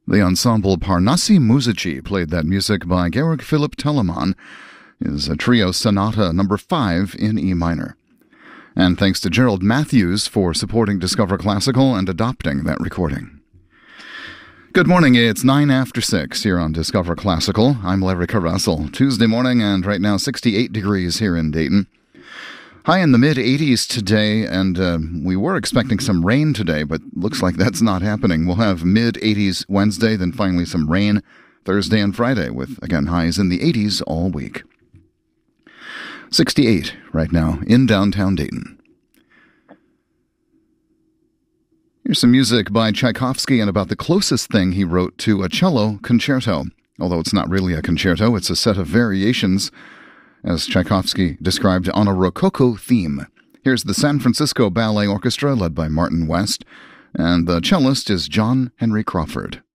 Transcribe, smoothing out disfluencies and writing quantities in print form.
The ensemble Parnassi Muzici played that music by Georg Philipp Telemann, is a trio sonata number 5 in E minor. And thanks to Gerald Matthews for supporting Discover Classical and adopting that recording. Good morning, it's 9 after 6 here on Discover Classical. I'm Larry Russell. Tuesday morning and right now 68 degrees here in Dayton. High in the mid-80s today, and we were expecting some rain today, but looks like that's not happening. We'll have mid-80s Wednesday, then finally some rain Thursday and Friday, with, again, highs in the 80s all week. 68 right now in downtown Dayton. Here's some music by Tchaikovsky and about the closest thing he wrote to a cello concerto. Although it's not really a concerto, it's a set of variations, as Tchaikovsky described, on a Rococo theme. Here's the San Francisco Ballet Orchestra, led by Martin West, and the cellist is John Henry Crawford.